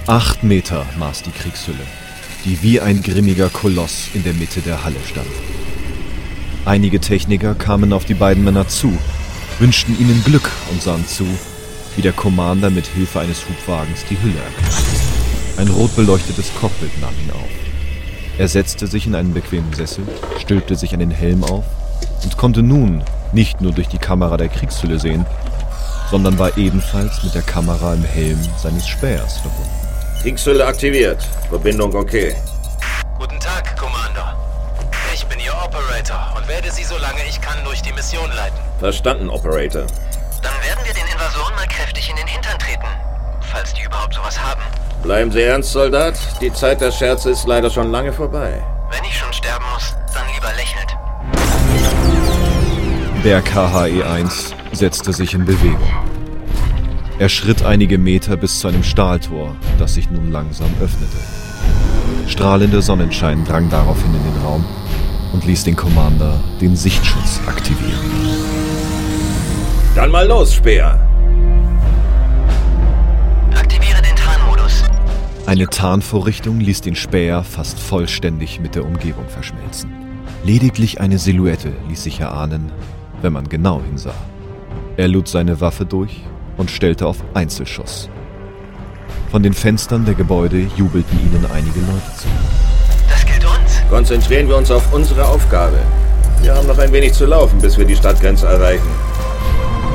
8 Meter maß die Kriegshülle, die wie ein grimmiger Koloss in der Mitte der Halle stand. Einige Techniker kamen auf die beiden Männer zu, wünschten ihnen Glück und sahen zu, wie der Commander mit Hilfe eines Hubwagens die Hülle erklomm. Ein rot beleuctetes Cockpit nahm ihn auf. Er setzte sich in einen bequemen Sessel, stülpte sich einen Helm auf und konnte nun nicht nur durch die Kamera der Kriegshülle sehen, sondern war ebenfalls mit der Kamera im Helm seines Spähers verbunden. Kriegshülle aktiviert. Verbindung okay. Guten Tag, Commander. Ich bin Ihr Operator und werde Sie, solange ich kann, durch die Mission leiten. Verstanden, Operator. Dann werden wir den Invasoren mal kräftig in den Hintern treten. Falls die überhaupt sowas haben. Bleiben Sie ernst, Soldat. Die Zeit der Scherze ist leider schon lange vorbei. Wenn ich schon sterben muss, dann lieber lächelnd. Der KHE-1 setzte sich in Bewegung. Er schritt einige Meter bis zu einem Stahltor, das sich nun langsam öffnete. Strahlender Sonnenschein drang daraufhin in den Raum und ließ den Commander den Sichtschutz aktivieren. Dann mal los, Speer! Aktiviere den Tarnmodus. Eine Tarnvorrichtung ließ den Späher fast vollständig mit der Umgebung verschmelzen. Lediglich eine Silhouette ließ sich erahnen, wenn man genau hinsah. Er lud seine Waffe durch und stellte auf Einzelschuss. Von den Fenstern der Gebäude jubelten ihnen einige Leute zu. Das gilt uns. Konzentrieren wir uns auf unsere Aufgabe. Wir haben noch ein wenig zu laufen, bis wir die Stadtgrenze erreichen.